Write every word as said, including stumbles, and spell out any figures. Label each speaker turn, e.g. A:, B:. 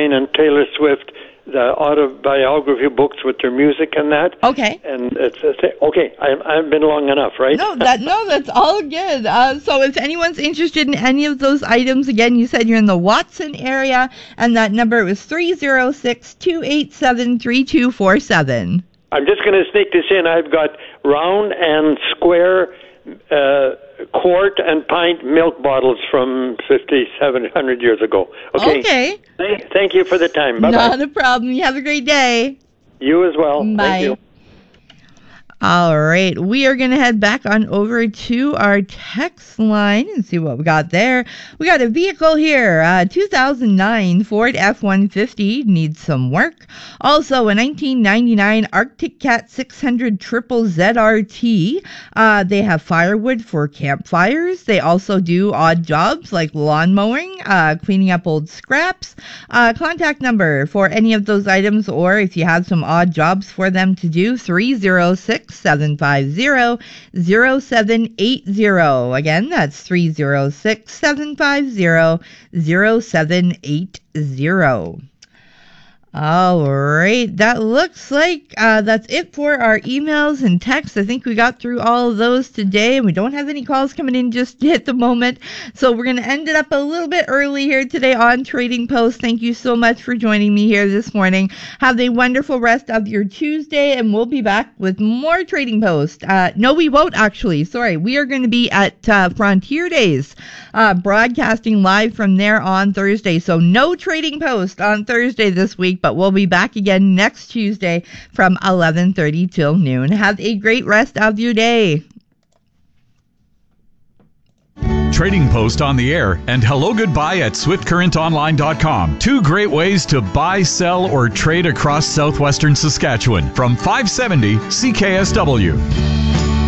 A: Twain and Taylor Swift, the autobiography books with their music and that.
B: Okay.
A: And it's, it's okay. I, I've been long enough, right?
B: No, that no, that's all good. Uh, so if anyone's interested in any of those items, again, you said you're in the Watson area, and that number was three zero six, two eight seven, three two four seven.
A: I'm just going to sneak this in. I've got round and square uh, quart and pint milk bottles from fifty-seven hundred years ago. Okay.
B: Okay.
A: Thank, thank you for the time. Bye-bye.
B: Not a problem. You have a great day.
A: You as well.
B: Bye.
A: Thank you.
B: All right, we are going to head back on over to our text line and see what we got there. We got a vehicle here, uh, two thousand nine Ford F one fifty, needs some work. Also, a nineteen ninety-nine Arctic Cat six hundred Triple Z R T. Uh, they have firewood for campfires. They also do odd jobs like lawn mowing, uh, cleaning up old scraps. Uh, contact number for any of those items, or if you have some odd jobs for them to do, three zero six, seven five zero, zero seven eight zero. Again, that's three zero six, seven five zero, zero seven eight zero. All right, that looks like uh, that's it for our emails and texts. I think we got through all of those today, and we don't have any calls coming in just at the moment. So we're going to end it up a little bit early here today on Trading Post. Thank you so much for joining me here this morning. Have a wonderful rest of your Tuesday, and we'll be back with more Trading Post. Uh, no, we won't actually. Sorry, we are going to be at uh, Frontier Days, uh, broadcasting live from there on Thursday. So no Trading Post on Thursday this week, but we'll be back again next Tuesday from eleven thirty till noon. Have a great rest of your day.
C: Trading Post on the air and hello goodbye at swift current online dot com. Two great ways to buy, sell, or trade across southwestern Saskatchewan from five seventy C K S W.